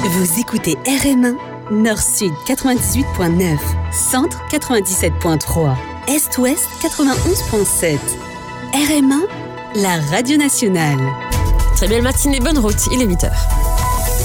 Vous écoutez RM1, Nord-Sud 98.9, Centre 97.3, Est-Ouest 91.7. RM1, la radio nationale. Très belle matinée, bonne route, il est 8h.